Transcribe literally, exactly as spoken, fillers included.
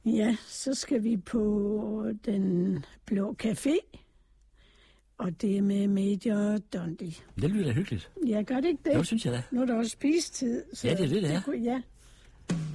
Ja, så skal vi på Den Blå Café, og det er med Major Dundee. Det lyder da hyggeligt. Ja, gør det ikke det? Jo, synes jeg da. Nu er der også spistid. Så ja, det er det, det er. Det kunne, ja.